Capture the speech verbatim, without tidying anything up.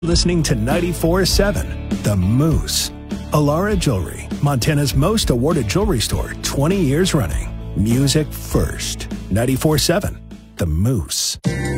Listening to ninety-four seven, The Moose. Alara Jewelry, Montana's most awarded jewelry store, twenty years running. Music first. ninety-four seven, The Moose.